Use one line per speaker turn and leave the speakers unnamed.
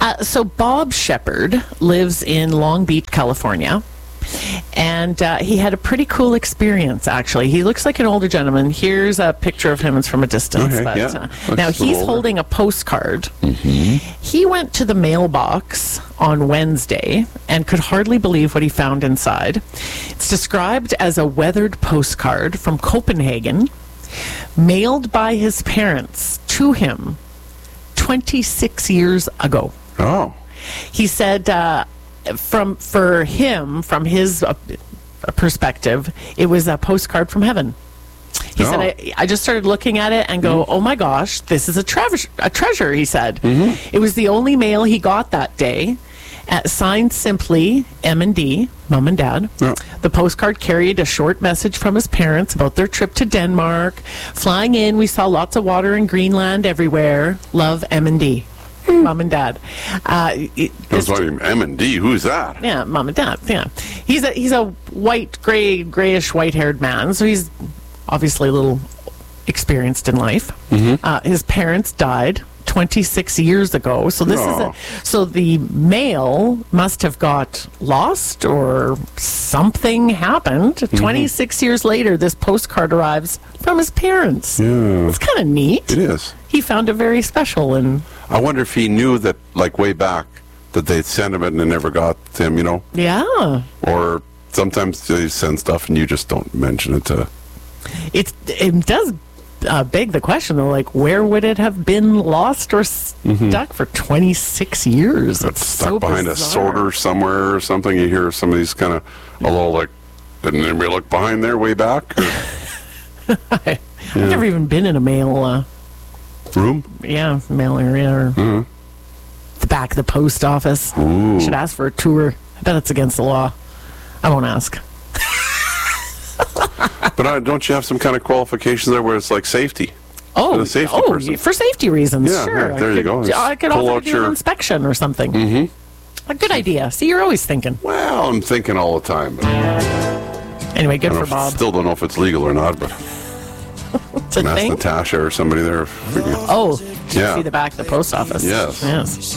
So Bob Shepard lives in Long Beach, California. And he had a pretty cool experience, actually. He looks like an older gentleman. Here's a picture of him. It's from a distance.
Okay,
But,
yeah.
now,
Looks a
he's
little
holding a postcard. He went to the mailbox on Wednesday and could hardly believe what he found inside. It's described as a weathered postcard from Copenhagen, mailed by his parents to him 26 years ago.
Oh.
He said, from his perspective, it was a postcard from heaven. He said, I just started looking at it and go, oh my gosh, this is a treasure, he said. It was the only mail he got that day. Signed simply M&D, Mom and Dad.
Yeah.
The postcard carried a short message from his parents about their trip to Denmark. Flying in, we saw lots of water and Greenland everywhere. Love, M&D. Mom and Dad.
That's why M&D. Who's that?
Yeah, Mom and Dad. Yeah, he's a white, grayish, white-haired man. So he's obviously a little experienced in life. His parents died 26 years ago. So this so the mail must have got lost or something happened. 26 years later, this postcard arrives from his parents.
Yeah.
It's kind of neat.
It is.
He found it very special, and
I wonder if he knew that, like, way back, that they'd sent him it and it never got to him,
yeah.
Or sometimes they send stuff and you just don't mention it to...
It does beg the question, though, like, where would it have been lost or stuck for 26 years?
It's stuck behind a sorter somewhere or something. You hear some of these kind of, a little like, didn't anybody look behind there way back?
I've never even been in a mail
room?
Yeah, mail area or the back of the post office.
Ooh.
Should ask for a tour. I bet it's against the law. I won't ask.
But don't you have some kind of qualifications there where it's like safety?
Oh,
for safety person.
For safety reasons,
Yeah,
sure.
there you go.
I could
Pull
also
out
do
your-
an inspection or something. A good idea. See, you're always thinking.
Well, I'm thinking all the time. But
Anyway, good
I
for Bob.
still don't know if it's legal or not, but
It's a
ask
thing.
Natasha or somebody there.
Oh, to
Yeah.
see the back of the post office.
Yes.
Yes.